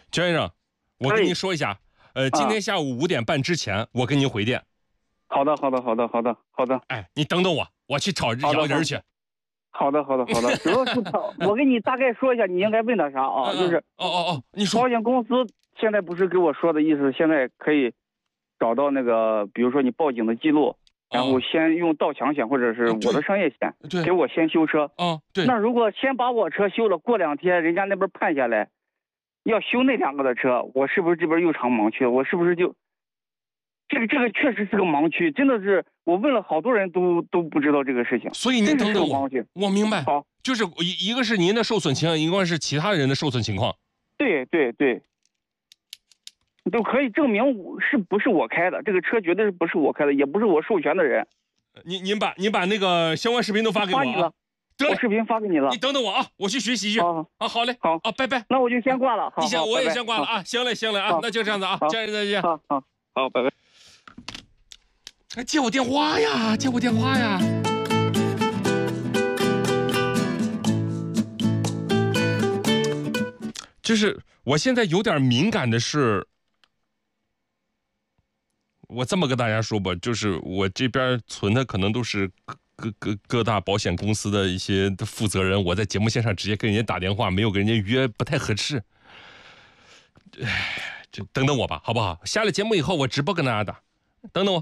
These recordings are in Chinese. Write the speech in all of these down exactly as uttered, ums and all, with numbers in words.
全先生，我跟您说一下，呃，今天下午五点半之前，我跟您回电。 好的，好的，好的，好的，好的。 哎，你等等我，我去找摇人去。 好的，好的，好的。主要是他，我给你大概说一下，你应该问他啥啊？就是哦哦哦，你说。 保险公司现在不是给我说的意思，现在可以找到那个，比如说你报警的记录，然后先用盗抢险或者是我的商业险， 对， 给我先修车。 啊，对。 那如果先把我车修了，过两天人家那边判下来，要修那两个的车，我是不是这边又成盲区了？我是不是就？这个这个确实是个盲区，真的是我问了好多人都都不知道这个事情。 所以您等等我，我明白。 好， 就是一一个是您的受损情况，一个是其他人的受损情况。 对对对，都可以证明是不是我开的，这个车绝对是不是我开的，也不是我授权的人。 您您把您把那个相关视频都发给我、啊。 发你了，我视频发给你了。 你等等我啊，我去学习去。 好啊，好嘞， 好啊，拜拜。 那我就先挂了。好， 你先，我也先挂了啊。 行嘞，行嘞啊，那就这样子啊，家人再见。 好好好，拜拜。 接我电话呀！接我电话呀！就是我现在有点敏感的是，我这么跟大家说吧，就是我这边存的可能都是各各各大保险公司的一些负责人，我在节目线上直接跟人家打电话，没有跟人家约，不太合适。哎，就等等我吧，好不好？下了节目以后，我直播跟大家打，等等我。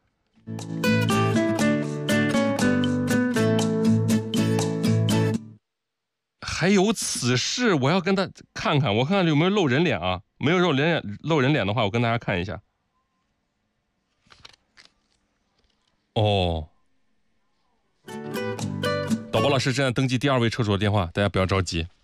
还有此事，我要跟他看看，我看看有没有露人脸啊？没有露人脸，露人脸的话，我跟大家看一下。哦，导播老师正在登记第二位车主的电话，大家不要着急。